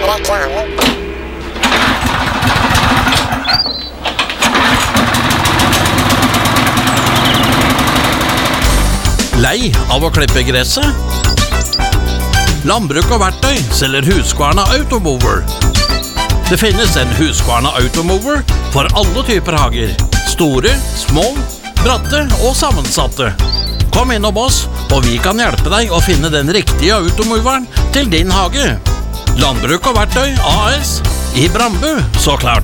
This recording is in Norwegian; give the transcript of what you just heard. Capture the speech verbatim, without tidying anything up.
Reklame. Lei av å klippe gresset? Landbruk og verktøy selger Husqvarna Automower. Det finnes en Husqvarna Automower for alle typer hager. Store, små, bratte og sammensatte. Kom innom oss, og vi kan hjelpe deg å finne den riktige automoveren til din hage. Landbruk og verktøy A S i Brandbu, så klart.